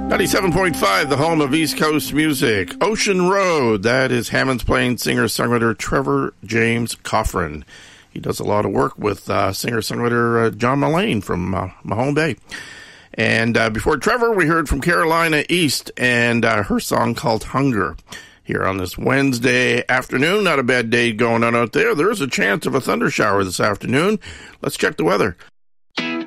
97.5, the home of East Coast music. Ocean Road, that is Hammond's Plain singer-songwriter Trevor James Coffrin. He does a lot of work with singer-songwriter John Mullane from Mahone Bay. And before Trevor, we heard from Carolina East and her song called Hunger. Here on this Wednesday afternoon, not a bad day going on out there. There is a chance of a thunder shower this afternoon. Let's check the weather.